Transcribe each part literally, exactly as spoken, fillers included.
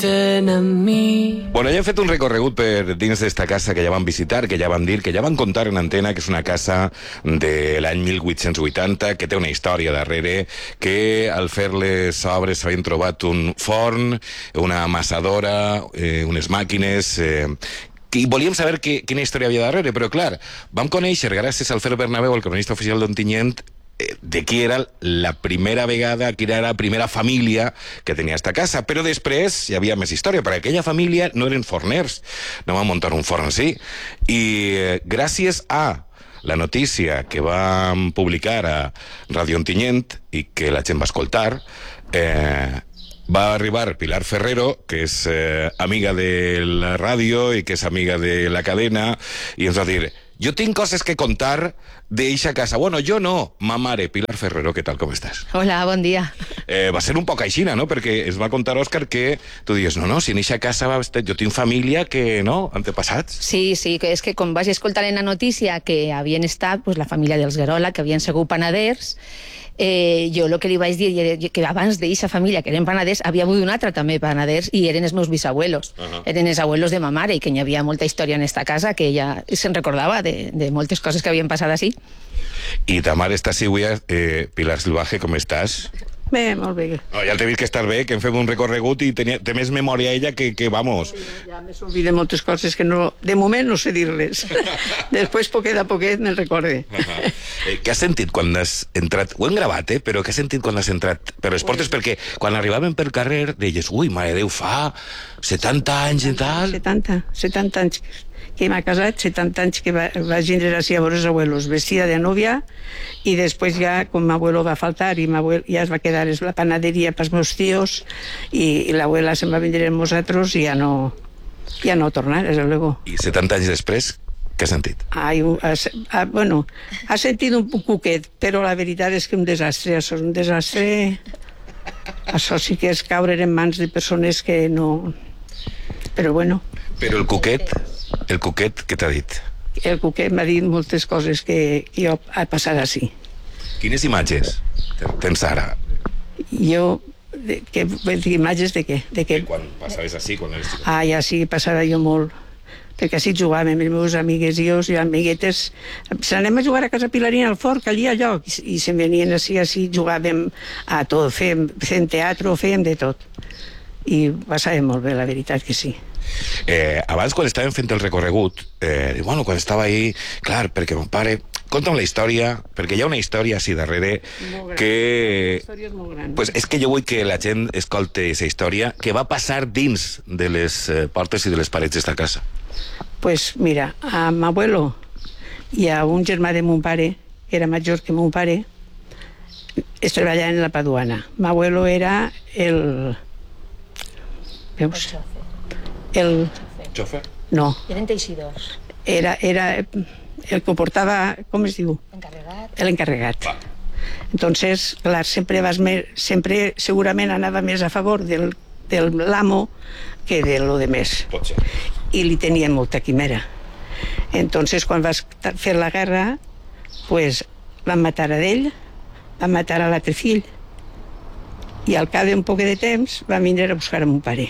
Bueno, ja hem fet un recorregut per dins d'esta casa que ja vam visitar, que ja vam dir, que ja vam contar en antena, que és una casa de l'any mil vuit-cents vuitanta, que té una història darrere, que al fer les obres s'havien trobat un forn, una amassadora, eh, unes màquines... Eh, i volíem saber que, quina història havia darrere, però clar, vam conèixer, gràcies al Fer Bernabéu, el cronista oficial d'Ontinyent, de qui era la primera vegada, qui era la primera família que tenia esta casa, però després hi havia més història, perquè aquella família no eren forners, no van muntar un forn així, i eh, gràcies a la notícia que vam publicar a Radio Ontinyent i que la gent va escoltar, eh, va arribar Pilar Ferrero, que és eh, amiga de la ràdio i que és amiga de la cadena, i ens va dir... Jo tinc coses que contar d'eixa casa. Bueno, jo no, ma mare, Pilar Ferrero, què tal, com estàs? Hola, bon dia. Eh, va ser un poc aixina, no? Perquè es va contar, Òscar, que tu dius, no, no, si en eixa casa va estar... jo tinc família que, no, antepassats. Sí, sí, que és que com vaig escoltar en la notícia que havien estat pues, la família dels Guerola, que havien sigut panaders, eh, jo el que li vaig dir era que abans d'eixa família, que eren panaders, havia hagut un altre també panaders i eren els meus bisabuelos. Uh -huh. Eren els abuelos de ma mare i que hi havia molta història en esta casa que ella se'n recordava de, de moltes coses que havien passat així. I ta mare està avui, eh, Pilar Silvaje, com estàs? Bé, molt bé. No, ja t'he vist que estàs bé, que hem fet un recorregut i tenia, té més memòria ella que, que vamos. Ja m'he oblidat moltes coses que no, de moment no sé dir-les. Després, poquet a poquet, me'n recorde. Uh -huh. eh, què has sentit quan has entrat? Ho hem gravat, eh? Però què has sentit quan has entrat per les portes? Perquè quan arribaven per carrer deies, ui, mare de Déu, fa setanta anys i tal. setanta, setanta anys que m'ha casat, setanta anys que va, vaig vindre així a veure els abuelos, vestida de novia, i després ja, com m'abuelo va faltar, i m'abuelo ja es va quedar la panaderia pels meus tios, i, i l'abuela se'n va vindre amb nosaltres i ja no, ja no tornar, des de luego. I setanta anys després, què has sentit? Ai, ha, ha, bueno, ha sentit un cuquet, però la veritat és que un desastre, això és un desastre... Això sí que és caure en mans de persones que no... Però bueno... Però el cuquet... El cuquet, què t'ha dit? El cuquet m'ha dit moltes coses que, que jo ha passat així. Quines imatges tens ara? Jo... De, que, imatges de què? De, que... de quan passaves així, quan eres xico. Ah, ja sí, passava jo molt. Perquè així jugàvem amb les meves amigues i jo, i amiguetes. Se n'anem a jugar a Casa Pilarina al Fort, que allí a lloc, i, i se'n venien així, així, jugàvem a tot, fèiem, fèiem teatre, fèiem de tot. I passàvem molt bé, la veritat que sí. Eh, abans, quan estàvem fent el recorregut, eh, bueno, quan estava ahí, clar, perquè mon pare... Conta'm la història, perquè hi ha una història així darrere que... La història és molt gran. Pues és que jo vull que la gent escolti aquesta història que va passar dins de les eh, portes i de les parets d'esta casa. Pues mira, a m'abuelo i a un germà de mon pare, que era major que mon pare, es treballaven en la Paduana. M'abuelo era el... Veus? El... Xofer? No. Eren teixidors. Era, era el que portava, com es diu? Encarregat. L'encarregat. Entonces, clar, sempre vas més, sempre segurament anava més a favor del, del l'amo que de lo de més. Pot ser. I li tenia molta quimera. Entonces, quan vas fer la guerra, pues, van matar a d'ell, van matar a l'altre fill, i al cap d'un poc de temps van vindre a buscar a mon pare.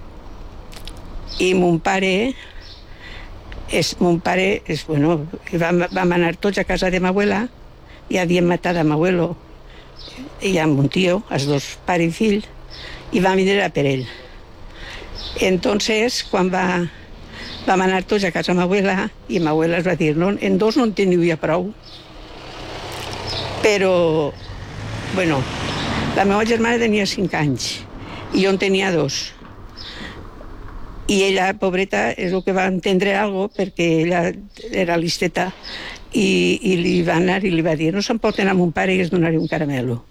I mon pare és, mon pare és, bueno, vam, vam anar tots a casa de ma abuela i havien matat a m'abuelo i a mon tio, els dos, pare i fill, i van vindre a per ell. Entonces, quan va, vam anar tots a casa de ma abuela i ma abuela es va dir, no, en dos no en teniu ja prou. Però, bueno, la meva germana tenia cinc anys i jo en tenia dos. I ella, pobreta, és el que va entendre alguna cosa, perquè ella era listeta, i, i li va anar i li va dir, no s'emporten a mon pare i es donaré un caramelo.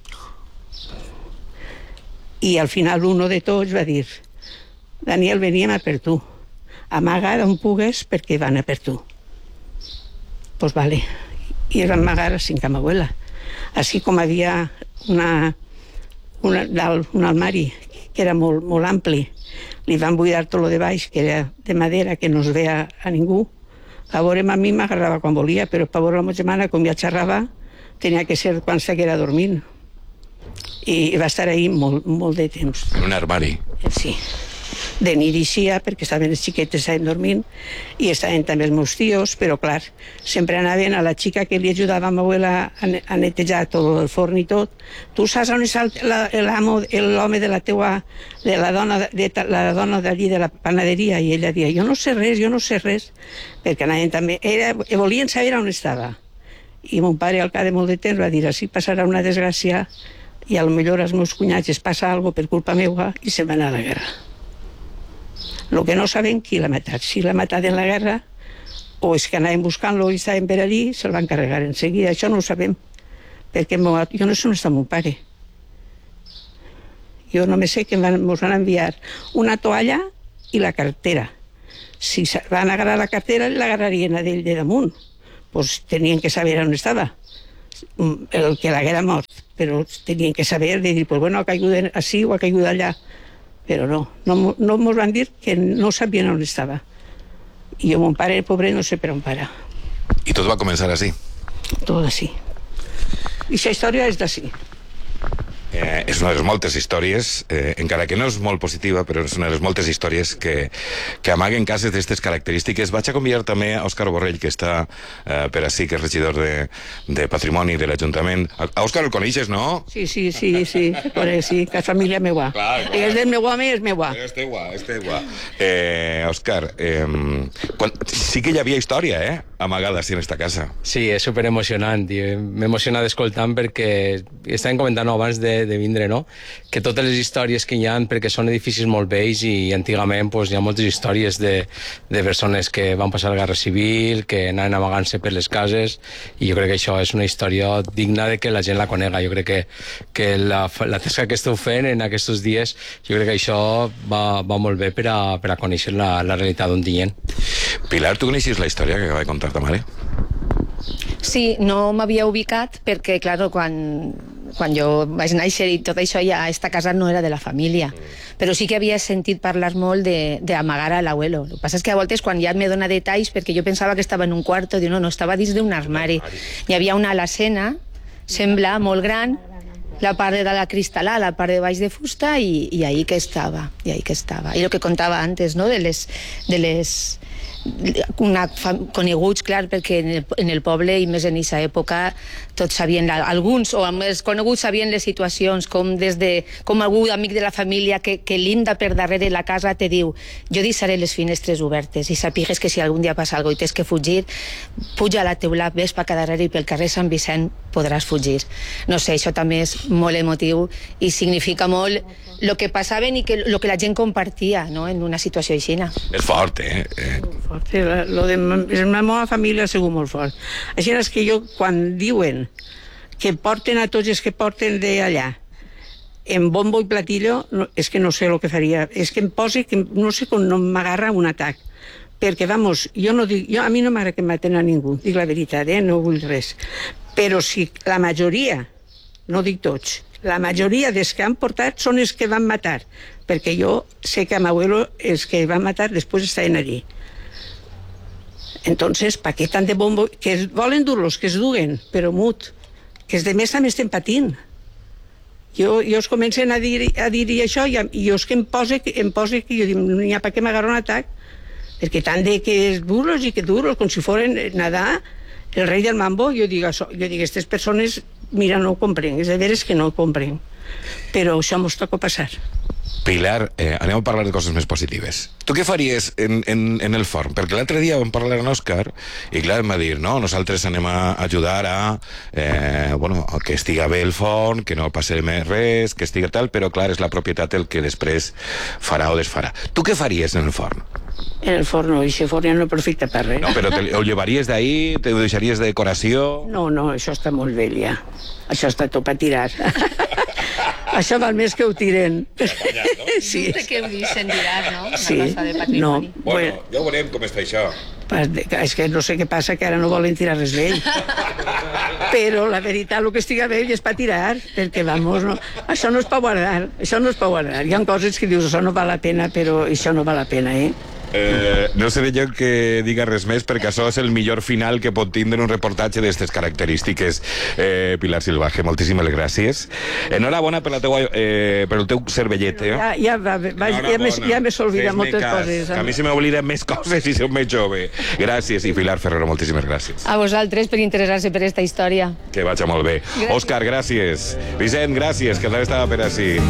I al final uno de tots va dir, Daniel, veníem a per tu, amaga on pugues perquè van a per tu. Doncs pues vale, i es van amagar a cinc amb abuela. Així com havia una, una, un armari que era molt, molt ampli, li van buidar tot lo de baix, que era de madera, que no es veia a ningú. A veure'm a mi m'agarrava quan volia, però per veure la meva germana, com ja xerrava, tenia que ser quan s'haguera dormint. I va estar ahí molt, molt de temps. En un armari? Sí. de nit eixia, perquè estaven les xiquetes, estaven dormint, i estaven també els meus tios, però clar, sempre anaven a la xica que li ajudava a ma abuela a, a netejar tot el forn i tot. Tu saps on està l'home de la teua, de la dona de la dona d'allí de la panaderia? I ella deia, jo no sé res, jo no sé res, perquè anaven també, era, volien saber on estava. I mon pare, al cap de molt de temps, va dir, així passarà una desgràcia i a lo millor als meus cunyats es passa alguna per culpa meua, i se'n va anar a la guerra. El que no sabem qui l'ha matat, si l'ha matat en la guerra o és que anaven buscant-lo i estaven per allí, se'l van carregar en seguida. Això no ho sabem, perquè jo no sé on està mon pare. Jo només sé que ens van enviar una toalla i la cartera. Si van agarrar la cartera, l'agarrarien a d'ell de damunt. Pues tenien que saber on estava, el que l'haguera mort, però tenien que saber de dir, pues bueno, ha caigut així o ha caigut allà. Però no, no, no ens van dir que no sabien on estava. I jo, mon pare, el pobre, no sé per on para. I tot va començar així? Tot així. I la història és d'ací. Eh, és una de les moltes històries, eh, encara que no és molt positiva, però és una de les moltes històries que, que amaguen cases d'aquestes característiques. Vaig a convidar també a Òscar Borrell, que està eh, per ací, que és regidor de, de Patrimoni de l'Ajuntament. A Òscar el coneixes, no? Sí, sí, sí, sí, però sí, que és família meua. Clar, clar. És del meu home, és meua. És teua, és teua. Eh, Òscar, eh, quan, sí que hi havia història, eh?, amagada així en esta casa. Sí, és superemocionant, i m'emociona d'escoltant perquè estàvem comentant abans de de vindre, no? Que totes les històries que hi ha, perquè són edificis molt vells i antigament pues, hi ha moltes històries de, de persones que van passar la Guerra Civil, que anaven amagant-se per les cases, i jo crec que això és una història digna de que la gent la conega. Jo crec que, que la, la tasca que esteu fent en aquests dies, jo crec que això va, va molt bé per a, per a conèixer la, la realitat on dient. Pilar, tu coneixes la història que acaba de contar ta mare? Sí, no m'havia ubicat perquè, clar, quan, quan jo vaig néixer i tot això, ja esta casa no era de la família, però sí que havia sentit parlar molt d'amagar a l'abuelo. El que passa és que a voltes quan ja me dona detalls, perquè jo pensava que estava en un quarto, diu, no, no, estava dins d'un armari. Hi havia una alacena, sembla molt gran, la part de la cristal·là, la part de baix de fusta, i, i ahí que estava, i ahí que estava. I el que contava antes, no?, de les... De les una, coneguts, clar, perquè en el, en el poble i més en aquesta època tots sabien, alguns o els coneguts sabien les situacions, com des de com algú amic de la família que, que linda per darrere la casa te diu, jo deixaré les finestres obertes i sapigues que si algun dia passa alguna cosa i tens que fugir, puja a la teula, ves per darrere i pel carrer Sant Vicent podràs fugir. No sé, això també és molt emotiu i significa molt el que passaven i el que la gent compartia, no?, en una situació així. És fort, eh? eh. Fort, lo de la meva família ha sigut molt fort. Així és que jo, quan diuen que porten a tots els que porten d'allà en bombo i platillo, no, és que no sé el que faria. És que em posi, que no sé com no m'agarra un atac. Perquè, vamos, jo no dic, jo, a mi no m'agrada que maten a ningú, dic la veritat, eh? No vull res. Però si la majoria, no dic tots, la majoria dels que han portat són els que van matar, perquè jo sé que a m'abuelo els que van matar després estaven allí. Entonces, pa què tant de bombo? Que es volen dur-los, que es duguen, però mut, que els demés també estem patint. Jo, jo es comencen a dir, a dir això i, i jo és que em posa, em posa que jo dic, n'hi ha pa què m'agarra un atac, perquè tant de que és duros i que duros, com si foren nadar el rei del mambo, jo dic, això, jo dic, aquestes persones, mira, no ho compren, és de veres que no ho compren, però això mos toca passar. Pilar, eh, anem a parlar de coses més positives. Tu què faries en, en, en el forn? Perquè l'altre dia vam parlar amb Òscar i clar, em va dir, no, nosaltres anem a ajudar a, eh, bueno, que estiga bé el forn, que no passi més res, que estiga tal, però clar, és la propietat el que després farà o desfarà. Tu què faries en el forn? En el forn no, i si forn ja no aprofita per res. No, però te, ho llevaries d'ahí? Te ho deixaries de decoració? No, no, això està molt vell ja. Això està tot per tirar. Això val més que ho tiren. Sí. Que ho deixen tirar, no? Una sí. cosa de patrimoni. No, bueno, bueno, ja veurem com està això. És que no sé què passa, que ara no volen tirar res vell. Però la veritat, el que estiga vell és per tirar, perquè, vamos, no, això no és per guardar, això no és per guardar. Hi ha coses que dius, això no val la pena, però això no val la pena, eh? Eh, no seré jo que diga res més, perquè això és el millor final que pot tindre un reportatge d'aquestes característiques. eh, Pilar Silvaje, moltíssimes gràcies. Enhorabona per, la teua, eh, per el teu cervellet. Eh? Ja, ja, va, va, ja, me, ja me s'oblida moltes coses. Que a mi se m'obliden més coses i soc més jove. Gràcies, i Pilar Ferrero, moltíssimes gràcies. A vosaltres per interessar-se per aquesta història. Que vaig molt bé. Gràcies. Òscar, gràcies. Vicent, gràcies, que també estava per ací.